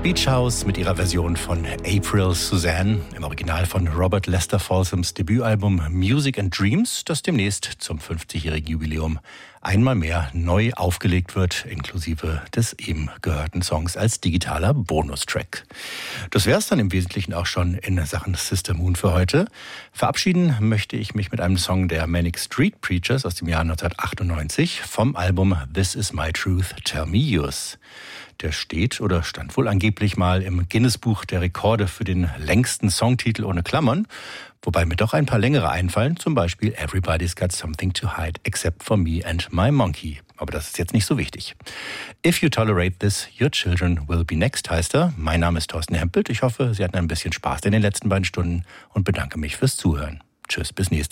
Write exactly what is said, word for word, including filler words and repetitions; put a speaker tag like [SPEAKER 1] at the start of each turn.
[SPEAKER 1] Beach House mit ihrer Version von April Suzanne im Original von Robert Lester Folsoms Debütalbum Music and Dreams, das demnächst zum fünfzigjährigen Jubiläum einmal mehr neu aufgelegt wird, inklusive des eben gehörten Songs als digitaler Bonustrack. Das wäre es dann im Wesentlichen auch schon in Sachen Sister Moon für heute. Verabschieden möchte ich mich mit einem Song der Manic Street Preachers aus dem Jahr neunzehnhundertachtundneunzig vom Album This Is My Truth, Tell Me Yours. Der steht oder stand wohl angeblich mal im Guinness-Buch der Rekorde für den längsten Songtitel ohne Klammern, wobei mir doch ein paar längere einfallen, zum Beispiel Everybody's Got Something to Hide Except for Me and My Monkey. Aber das ist jetzt nicht so wichtig. If you tolerate this, your children will be next, heißt er. Mein Name ist Thorsten Hempelt. Ich hoffe, Sie hatten ein bisschen Spaß in den letzten beiden Stunden und bedanke mich fürs Zuhören. Tschüss, bis nächste Woche.